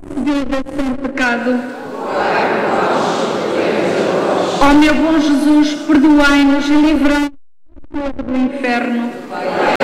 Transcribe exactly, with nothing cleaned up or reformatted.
Deus sem pecado. Ó meu bom Jesus, perdoai-nos e livrai-nos do inferno.